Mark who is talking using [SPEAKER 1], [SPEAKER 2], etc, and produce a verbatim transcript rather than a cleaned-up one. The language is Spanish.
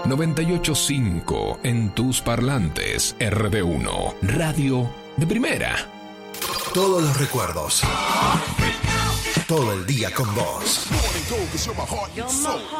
[SPEAKER 1] noventa y ocho punto cinco en tus parlantes. R D uno, radio de primera.
[SPEAKER 2] Todos los recuerdos. Todo el día con vos.